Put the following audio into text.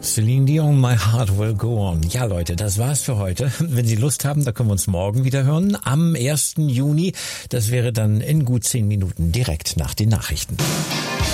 Celine Dion, My Heart Will Go On. Ja, Leute, das war's für heute. Wenn Sie Lust haben, da können wir uns morgen wieder hören. Am 1. Juni. Das wäre dann in gut 10 Minuten direkt nach den Nachrichten.